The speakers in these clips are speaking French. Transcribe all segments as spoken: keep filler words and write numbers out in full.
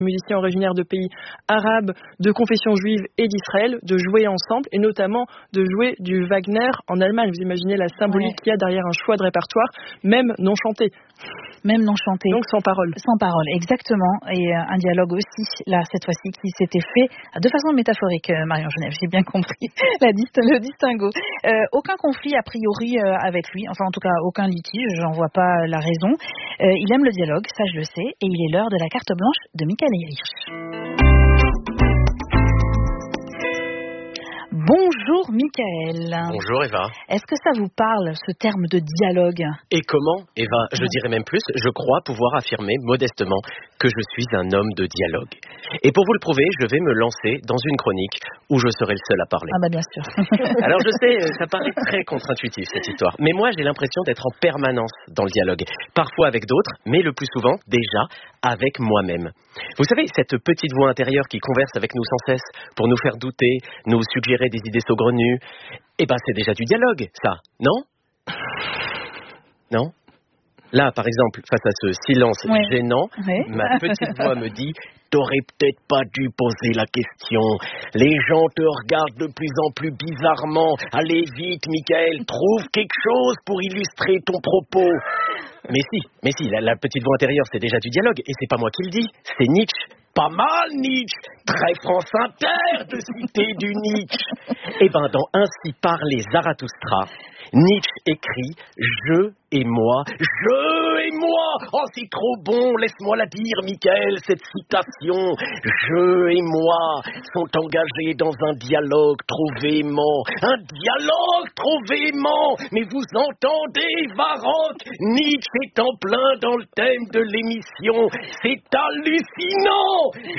musiciens originaires de pays arabes, de confession juive et d'Israël, de jouer ensemble et notamment de jouer du Wagner en Allemagne. Vous imaginez la symbolique ouais. qu'il y a derrière un choix de répertoire, même non chanté. Même non chanté. Donc sans parole. Sans parole, exactement. Et euh, un dialogue aussi, là, cette fois-ci, qui s'était fait de façon métaphorique, euh, Marion Genève, j'ai bien compris la dist- le distinguo. Euh, aucun conflit, a priori, euh, avec lui, enfin en tout cas, aucun litige, j'en vois pas la raison. Euh, il aime le dialogue, ça je le sais, et il est l'heure de la carte blanche de Michael Hirsch. Bonjour Michael. Bonjour Eva. Est-ce que ça vous parle, ce terme de dialogue ? Et comment, Eva ? Je dirais même plus, je crois pouvoir affirmer modestement que je suis un homme de dialogue. Et pour vous le prouver, je vais me lancer dans une chronique où je serai le seul à parler. Ah bah bien sûr. Alors je sais, ça paraît très contre-intuitif cette histoire, mais moi j'ai l'impression d'être en permanence dans le dialogue. Parfois avec d'autres, mais le plus souvent, déjà, avec moi-même. Vous savez, cette petite voix intérieure qui converse avec nous sans cesse pour nous faire douter, nous suggérer des idées saugrenues, eh ben c'est déjà du dialogue, ça, non ? Non ? Là, par exemple, face à ce silence ouais. gênant, ouais. ma petite voix me dit « T'aurais peut-être pas dû poser la question. Les gens te regardent de plus en plus bizarrement. Allez vite, Michael, trouve quelque chose pour illustrer ton propos. » Mais si, mais si, la, la petite voix intérieure, c'est déjà du dialogue, et c'est pas moi qui le dis, c'est Nietzsche. Pas mal, Nietzsche. Très France Inter de citer du Nietzsche. Eh ben, dans Ainsi parlait Zarathustra, Nietzsche écrit « Je et moi, je et moi ». Oh, c'est trop bon, laisse-moi la dire, Michael, cette citation. Je et moi sont engagés dans un dialogue trop véhément. Un dialogue trop véhément. Mais vous entendez, Varrock, Nietzsche est en plein dans le thème de l'émission. C'est hallucinant.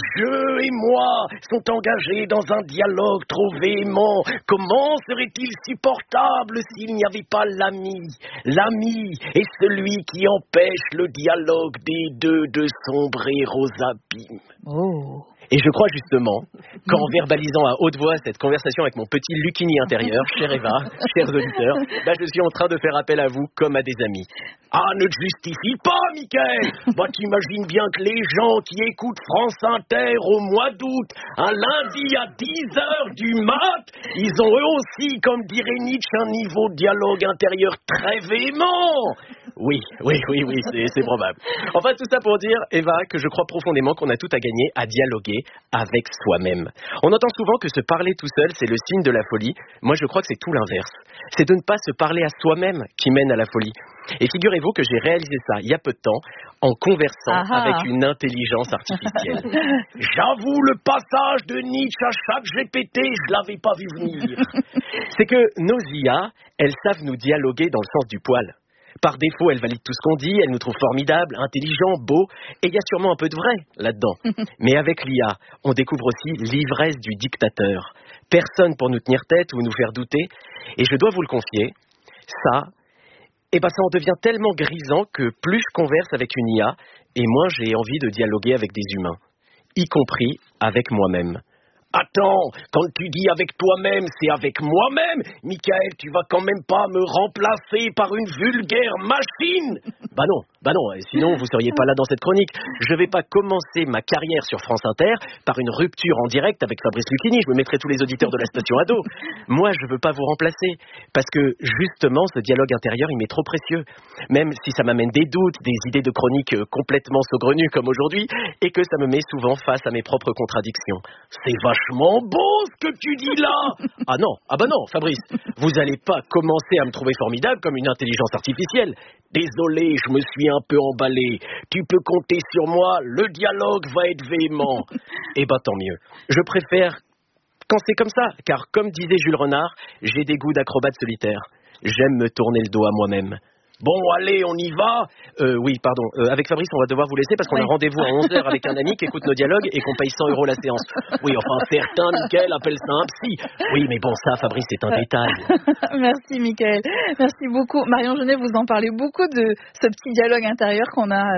Je et moi sont engagés dans un dialogue trop véhément. Comment serait-il supportable s'il n'y avait pas l'ami? L'ami est celui qui empêche le dialogue des deux de sombrer aux abîmes. Oh. Et je crois justement qu'en verbalisant à haute voix cette conversation avec mon petit Lucchini intérieur, cher Eva, chers auditeurs, bah je suis en train de faire appel à vous comme à des amis. Ah, ne te justifie pas, Michael. Bah, t'imagines bien que les gens qui écoutent France Inter au mois d'août, un lundi à dix heures du mat, ils ont eux aussi, comme dirait Nietzsche, un niveau de dialogue intérieur très véhément. Oui, oui, oui, oui, c'est, c'est probable. Enfin, tout ça pour dire, Eva, que je crois profondément qu'on a tout à gagner à dialoguer avec soi-même. On entend souvent que se parler tout seul, c'est le signe de la folie. Moi, je crois que c'est tout l'inverse. C'est de ne pas se parler à soi-même qui mène à la folie. Et figurez-vous que j'ai réalisé ça il y a peu de temps en conversant Aha. avec une intelligence artificielle. J'avoue, le passage de Nietzsche à chaque G P T, je l'avais pas vu venir. C'est que nos I A, elles savent nous dialoguer dans le sens du poil. Par défaut, elles valident tout ce qu'on dit, elles nous trouvent formidables, intelligents, beaux, et il y a sûrement un peu de vrai là-dedans. Mais avec l'I A, on découvre aussi l'ivresse du dictateur. Personne pour nous tenir tête ou nous faire douter. Et je dois vous le confier, ça, eh ben ça en devient tellement grisant que plus je converse avec une I A, et moins j'ai envie de dialoguer avec des humains, y compris avec moi-même. Attends, quand tu dis avec toi-même, c'est avec moi-même. Michael, tu vas quand même pas me remplacer par une vulgaire machine. Bah non, bah non, sinon vous seriez pas là dans cette chronique. Je vais pas commencer ma carrière sur France Inter par une rupture en direct avec Fabrice Lucchini. Je me mettrai tous les auditeurs de la station à dos. Moi, je veux pas vous remplacer, parce que justement, ce dialogue intérieur, il m'est trop précieux. Même si ça m'amène des doutes, des idées de chronique complètement saugrenues comme aujourd'hui, et que ça me met souvent face à mes propres contradictions. C'est vachement beau ce que tu dis là. Ah non, ah bah non, Fabrice, vous allez pas commencer à me trouver formidable comme une intelligence artificielle. Désolé, je me suis un peu emballé. Tu peux compter sur moi, le dialogue va être véhément. Eh ben tant mieux. Je préfère quand c'est comme ça, car comme disait Jules Renard, j'ai des goûts d'acrobate solitaire. J'aime me tourner le dos à moi-même. Bon, allez, on y va. Euh, oui, pardon. Euh, avec Fabrice, on va devoir vous laisser parce qu'on oui. a rendez-vous à onze heures avec un ami qui écoute nos dialogues et qu'on paye cent euros la séance. Oui, enfin, certains, Mickaël, appellent ça un psy. Oui, mais bon, ça, Fabrice, c'est un détail. Merci, Mickaël. Merci beaucoup. Marion Genève, vous en parlez beaucoup de ce petit dialogue intérieur qu'on a euh,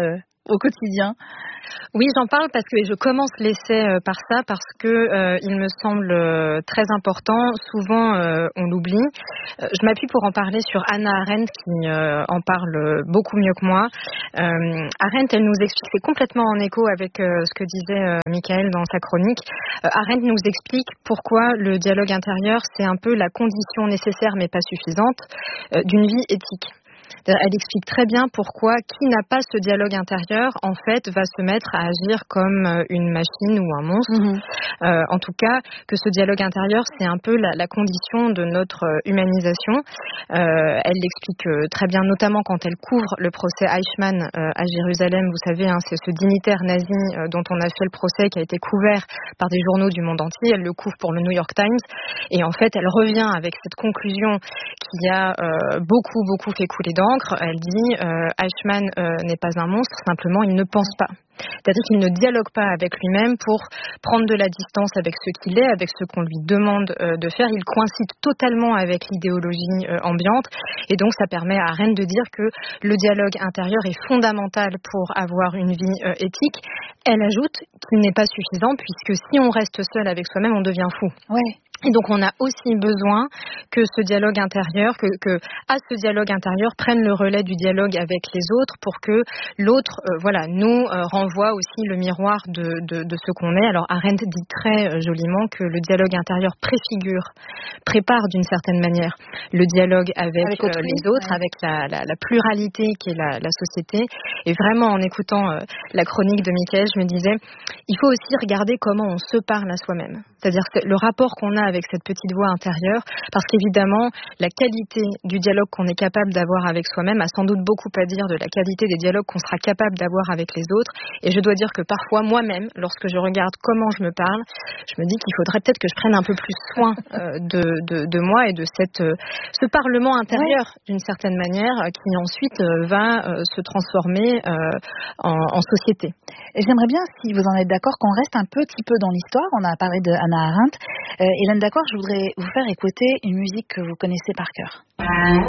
au quotidien? Oui, j'en parle parce que je commence l'essai par ça, parce que euh, il me semble euh, très important. Souvent, euh, on l'oublie. Euh, je m'appuie pour en parler sur Hannah Arendt, qui euh, en parle beaucoup mieux que moi. Euh, Arendt, elle nous explique, c'est complètement en écho avec euh, ce que disait euh, Michael dans sa chronique. Euh, Arendt nous explique pourquoi le dialogue intérieur, c'est un peu la condition nécessaire, mais pas suffisante, euh, d'une vie éthique. Elle explique très bien pourquoi qui n'a pas ce dialogue intérieur, en fait, va se mettre à agir comme une machine ou un monstre. Mmh. Euh, en tout cas, que ce dialogue intérieur, c'est un peu la, la condition de notre humanisation. Euh, elle l'explique très bien, notamment quand elle couvre le procès Eichmann euh, à Jérusalem. Vous savez, hein, c'est ce dignitaire nazi euh, dont on a fait le procès, qui a été couvert par des journaux du monde entier. Elle le couvre pour le New York Times. Et en fait, elle revient avec cette conclusion qui a euh, beaucoup, beaucoup fait couler d'encre. Elle dit euh, Eichmann euh, n'est pas un monstre, simplement il ne pense pas. C'est-à-dire qu'il ne dialogue pas avec lui-même pour prendre de la distance avec ce qu'il est, avec ce qu'on lui demande euh, de faire. Il coïncide totalement avec l'idéologie euh, ambiante, et donc ça permet à Arendt de dire que le dialogue intérieur est fondamental pour avoir une vie euh, éthique. Elle ajoute qu'il n'est pas suffisant, puisque si on reste seul avec soi-même, on devient fou. Ouais. Et donc on a aussi besoin que ce dialogue intérieur, que, que à ce dialogue intérieur prenne le relais du dialogue avec les autres, pour que l'autre, euh, voilà, nous euh, renvoie aussi le miroir de, de, de ce qu'on est. Alors Arendt dit très euh, joliment que le dialogue intérieur préfigure, prépare d'une certaine manière le dialogue avec, avec autrui, euh, les autres, ouais. avec la, la, la pluralité qui est la, la société. Et vraiment, en écoutant euh, la chronique de Michael, je me disais, il faut aussi regarder comment on se parle à soi-même. C'est-à-dire que le rapport qu'on a avec cette petite voix intérieure, parce qu'évidemment, la qualité du dialogue qu'on est capable d'avoir avec soi-même a sans doute beaucoup à dire de la qualité des dialogues qu'on sera capable d'avoir avec les autres. Et je dois dire que parfois, moi-même, lorsque je regarde comment je me parle, je me dis qu'il faudrait peut-être que je prenne un peu plus soin euh, de, de, de moi et de cette, euh, ce parlement intérieur, ouais. d'une certaine manière, qui ensuite euh, va euh, se transformer euh, en, en société. Et j'aimerais bien, si vous en êtes d'accord, qu'on reste un petit peu dans l'histoire. On a parlé de Hannah Arendt. Euh, Hélène D'accord, je voudrais vous faire écouter une musique que vous connaissez par cœur.